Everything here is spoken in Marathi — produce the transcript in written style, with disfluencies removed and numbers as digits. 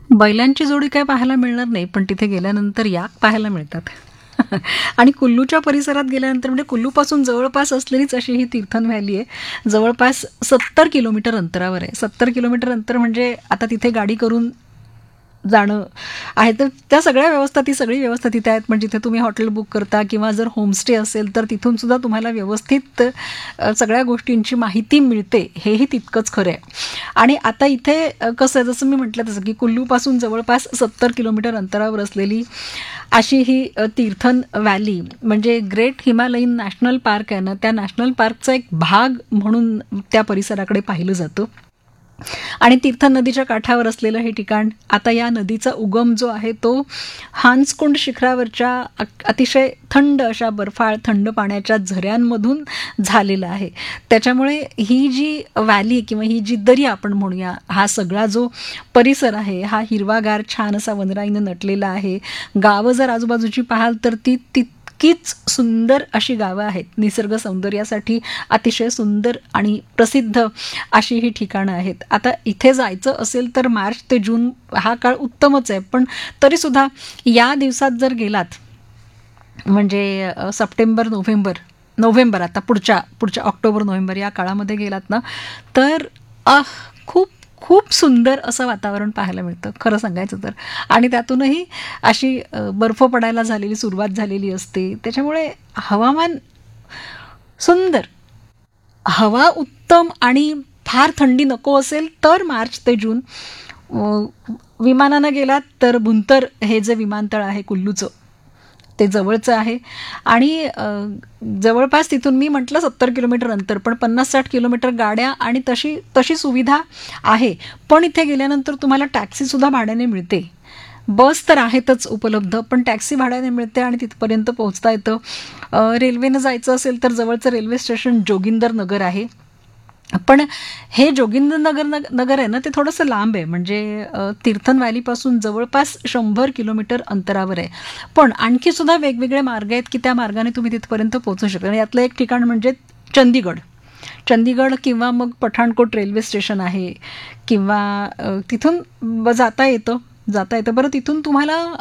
बैलांची जोडी काय पाहायला मिळणार नाही, पण तिथे गेल्यानंतर याक पाहायला मिळतात. आणि कुल्लूच्या परिसरात गेल्यानंतर म्हणजे कुल्लूपासून जवळपास असलेलीच अशी ही तीर्थन व्हॅली आहे. जवळपास 70 किलोमीटर अंतरावर आहे. 70 किलोमीटर अंतर म्हणजे आता तिथे गाडी करून जाणं आहे, तर त्या सगळ्या व्यवस्था, ती सगळी व्यवस्था तिथे आहेत. पण जिथे तुम्ही हॉटेल बुक करता किंवा जर होमस्टे असेल तर तिथून सुद्धा तुम्हाला व्यवस्थित सगळ्या गोष्टींची माहिती मिळते, हेही तितकंच खरं आहे. आणि आता इथे कसं आहे, जसं मी म्हटलं तसं की कुल्लूपासून जवळपास 70 किलोमीटर अंतरावर असलेली अशी ही तीर्थन व्हॅली म्हणजे ग्रेट हिमालयन नॅशनल पार्क आहे ना, त्या नॅशनल पार्कचा एक भाग म्हणून त्या परिसराकडे पाहिलं जातं. आणि तीर्थन नदीच्या काठावर असलेलं हे ठिकाण, आता या नदीचा उगम जो आहे तो हान्सकुंड शिखरावरच्या अतिशय थंड अशा बर्फाळ थंड पाण्याच्या झऱ्यांमधून झालेला आहे. त्याच्यामुळे ही जी व्हॅली किंवा ही जी दरी आपण म्हणूया, हा सगळा जो परिसर आहे हा हिरवागार छान असा वनराईनं नटलेला आहे. गावं जर आजूबाजूची पाहाल तर ती तितकीच सुंदर अशी गावं आहेत. निसर्ग सौंदर्यासाठी अतिशय सुंदर आणि प्रसिद्ध अशी ही ठिकाणं आहेत. आता इथे जायचं असेल तर मार्च ते जून हा काळ उत्तमच आहे, पण तरीसुद्धा या दिवसात जर गेलात म्हणजे सप्टेंबर नोव्हेंबर आता पुढच्या ऑक्टोबर नोव्हेंबर या काळामध्ये गेलात ना, तर खूप खूप सुंदर असं वातावरण पाहायला मिळतं खरं सांगायचं तर. आणि त्यातूनही अशी बर्फ पडायला सुरुवात झालेली असते. त्याच्यामुळे हवामान सुंदर, हवा उत्तम आणि फार थंडी नको असेल तर मार्च ते जून. विमानानं गेलात तर भुंतर हे जे विमानतळ आहे कुल्लूचं, ते जवळचं आहे. आणि जवळपास तिथून मी म्हटलं 70 किलोमीटर अंतर, पण 50-60 किलोमीटर गाड्या आणि तशी सुविधा आहे. पण इथे गेल्यानंतर तुम्हाला टॅक्सीसुद्धा भाड्याने मिळते. बस तर आहेतच उपलब्ध, पण टॅक्सी भाड्याने मिळते आणि तिथपर्यंत पोहोचता येतं. रेल्वेनं जायचं असेल तर जवळचं रेल्वे स्टेशन जोगिंदर नगर आहे. पण हे जोगिंदर नगर आहे ना, ते थोडंसं लांब आहे. म्हणजे तीर्थन व्हॅलीपासून जवळपास 100 किलोमीटर अंतरावर आहे. पण आणखी सुद्धा वेगवेगळे मार्ग आहेत की त्या मार्गाने तुम्ही तिथपर्यंत पोहोचू शकता. यातलं एक ठिकाण म्हणजे चंदीगड किंवा मग पठाणकोट रेल्वे स्टेशन आहे, किंवा तिथून जाता येतं. बरं, तिथून तुम्हाला